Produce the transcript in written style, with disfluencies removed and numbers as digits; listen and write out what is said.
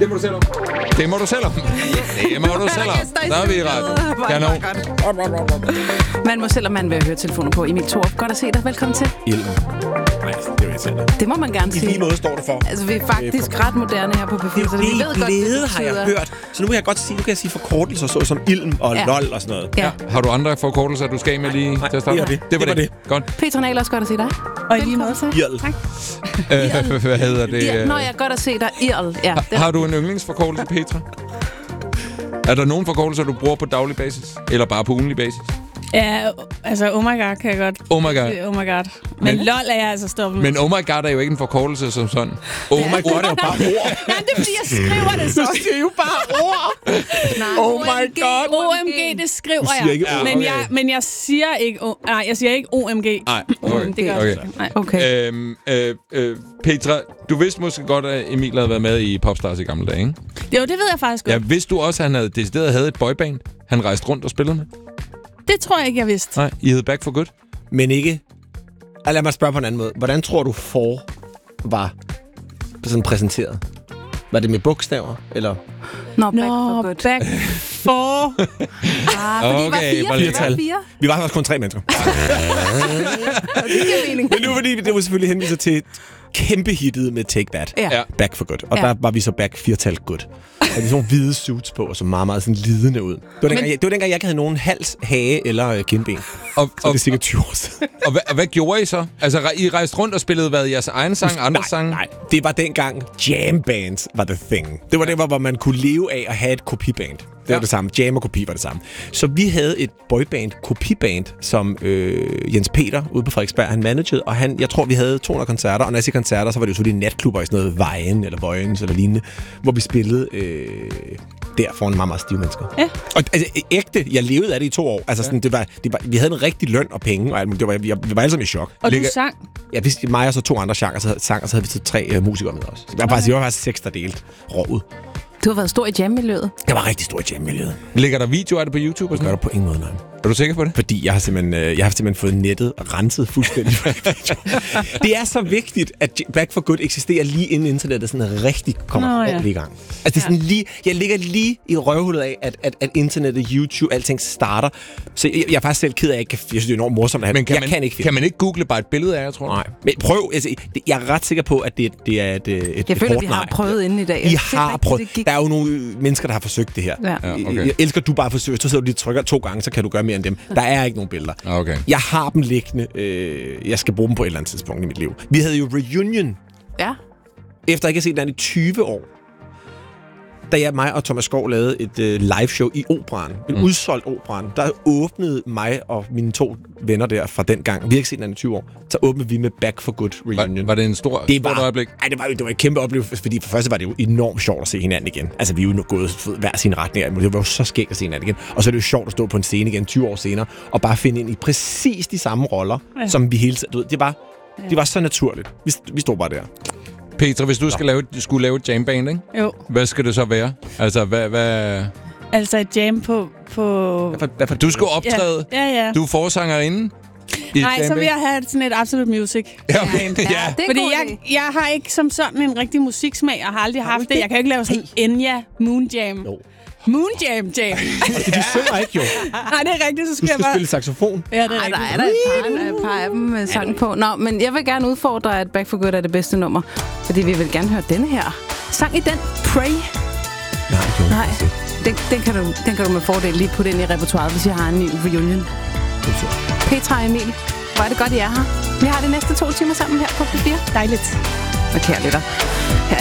Det må du selv om. Det må du selv om. Der er vi i ret. Man må selv, om man vil høre telefoner på. Emil Thorup, godt at se dig. Velkommen til. Ilden. Nej, det vil jeg sige. Det må man gerne sige. I lige måde står det for. Altså, vi er faktisk ret moderne her på P4, så vi ved godt, det har jeg hørt. Så nu kan jeg godt sige, nu kan jeg sige forkortelser, så som ilm og lol og sådan noget. Ja. Har du andre forkortelser, du skal med lige til at starte? Det var det. Godt. Petra Nahl, også godt at se dig. Og lige måde til. Irl. Tak. Hvad hedder det? Nå, jeg er godt at se dig. Irl. Ja, har du en yndlingsforkortelse, Petra? Er der nogen forkortelser, du bruger på daglig basis? Eller bare på ugenlig basis? Ja, altså oh my god kan jeg godt. Oh my god. Oh my god. Men lol er jeg altså stoppet med. Men oh my god er jo ikke en forkortelse som sådan. Oh my god er jo bare ord. Nej, det er fordi, jeg skriver det så. Du siger jo bare ord. Oh my god. OMG, det skriver jeg. Ikke men jeg siger ikke... Nej, jeg siger ikke OMG. Nej, okay. Det gør jeg ikke. Okay. Petra, du vidste måske godt, at Emil havde været med i Popstars i gamle dage, ikke? Jo, det ved jeg faktisk godt. Ja, vidste du også, at han havde et boyband, han rejste rundt og spillede med? Det tror jeg ikke, jeg vidste. Nej, I hed Back for Good. Men ikke... Lad mig spørge på en anden måde. Hvordan tror du var sådan præsenteret? Var det med bogstaver, eller? Nå, Back for Good. Back for... Fordi okay, vi var fire. Vi var faktisk kun 3 mennesker. Det giver mening. Men nu fordi det var selvfølgelig henviser til kæmpe hittet med Take That. Ja. Back for Good. Og der var vi så back 4-tal good. Og vi sådan nogle hvide suits på, og så meget, meget sådan lidende ud. Det var dengang, jeg ikke havde nogen hals, hage eller kindben. Så det er sikkert 20 år siden. Og hvad gjorde I så? Altså, I rejste rundt og spillede jeres egen sang, andre sange? Nej, det var dengang jam bands var the thing. Det var det, hvor man kunne leve af at have et kopiband. Det var det samme. Jam og kopi var det samme. Så vi havde et boyband, kopiband, som Jens Peter ude på Frederiksberg, han managede, og jeg tror, vi havde 200 koncerter, og når jeg siger koncerter, så var det jo selvfølgelig natklubber i sådan noget Vejen eller Vojens eller lignende, hvor vi spillede der foran meget, meget stive mennesker. Ja. Og altså, ægte, jeg levede af det i 2 år. Altså, sådan, det var, vi havde en rigtig løn og penge, og vi var alle sammen i chok. Og du sang? Ja, mig og så 2 andre genrer, så havde vi så 3 musikere med os. Jeg var faktisk 6, der delte rådet. Du har været stor i jam-miljøet. Jeg var rigtig stor i jam-miljøet. Ligger der video af det på YouTube? Det gør der på ingen måde, nej. Er du sikker på det? Fordi jeg har simpelthen fået nettet og renset fuldstændig. Det er så vigtigt, at Back for Good eksisterer lige inden internettet sådan rigtig kommer ordentligt i gang. Altså det er sådan lige, jeg ligger lige i røvhullet af, at internettet, YouTube, alting starter. Så jeg er faktisk selv ked af, at jeg synes, det er enormt morsomt at have. Men kan man ikke google bare et billede af jer, tror du? Nej. Men prøv. Altså, jeg er ret sikker på, at det er et jeg føler, vi har prøvet inden i dag. I har prøvet. Der er jo nogle mennesker, der har forsøgt det her. Ja. Okay. Jeg elsker, du bare forsøger. Så sidder du lige trykker 2 gange, så kan du gøre mere end dem. Der er ikke nogen billeder. Okay. Jeg har dem liggende. Jeg skal bruge dem på et eller andet tidspunkt i mit liv. Vi havde jo reunion. Ja. Efter jeg ikke har set den i 20 år. Da mig og Thomas Skov lavede et liveshow i Operan. En udsolgt Operan. Der åbnede mig og mine 2 venner der fra den gang. Vi har ikke set den i 20 år. Så åbnede vi med Back for Good reunion. Var det en stort øjeblik? Nej, det var et kæmpe oplevelse, fordi for første var det jo enormt sjovt at se hinanden igen. Altså, vi er jo gået hver sin retning. Det var jo så skægt at se hinanden igen. Og så er det jo sjovt at stå på en scene igen 20 år senere, og bare finde ind i præcis de samme roller, som vi hele tiden... Det var så naturligt. Vi stod bare der. Petra, hvis du skulle lave et jamband, ikke? Jo. Hvad skal det så være? Altså, hvad... Altså et jam på... Du skulle optræde. Ja. Du er forsangerinde. Nej, så vil jeg have sådan et Absolute Music. Ja. Fordi jeg har ikke som sådan en rigtig musiksmag, og har aldrig haft det. Jeg kan jo ikke lave sådan Enya Moon Jam. No. Moon Jam. De synger ikke jo. Nej, det er rigtigt, så skal jeg bare... spille saxofon. Ja, det er rigtigt. Der er et par af dem med sang på. Nå, men jeg vil gerne udfordre, at Back for Good er det bedste nummer. Fordi vi vil gerne høre denne her. Sang i den, Pray. Nej, den kan du med fordel lige putte ind i repertoiret, hvis jeg har en ny reunion. Petra og Emil, hvor er det godt, I er her. Vi har de næste 2 timer sammen her på P4. Dejligt. Og kære lytter, her